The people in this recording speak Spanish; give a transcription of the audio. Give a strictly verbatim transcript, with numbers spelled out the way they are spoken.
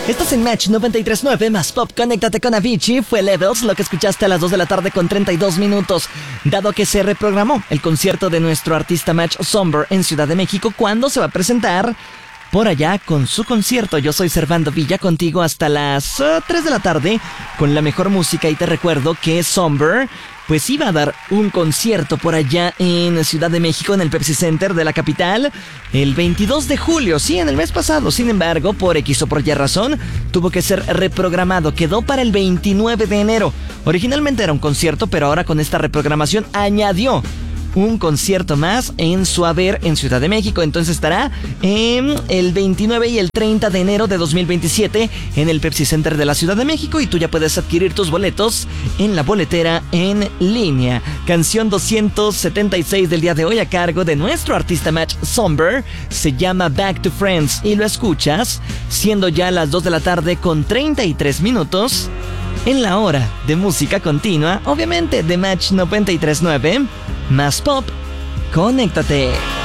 Estás en Match noventa y tres punto nueve más Pop. Conéctate con Avicii. Fue Levels lo que escuchaste a las dos de la tarde con treinta y dos minutos. Dado que se reprogramó el concierto de nuestro artista Match Somber en Ciudad de México, ¿cuándo se va a presentar por allá con su concierto? Yo soy Servando Villa, contigo hasta las uh, tres de la tarde con la mejor música. Y te recuerdo que Somber pues iba a dar un concierto por allá en Ciudad de México, en el Pepsi Center de la capital, el veintidós de julio, sí, en el mes pasado. Sin embargo, por X o por Y razón, tuvo que ser reprogramado. Quedó para el veintinueve de enero. Originalmente era un concierto, pero ahora con esta reprogramación añadió un concierto más en su haber en Ciudad de México. Entonces estará en el veintinueve y el treinta de enero de dos mil veintisiete en el Pepsi Center de la Ciudad de México, y tú ya puedes adquirir tus boletos en la boletera en línea. Canción doscientos setenta y seis del día de hoy a cargo de nuestro artista Match Somber, se llama Back to Friends, y lo escuchas siendo ya las dos de la tarde con treinta y tres minutos en la hora de música continua, obviamente de Match noventa y tres punto nueve más Pop. Conéctate.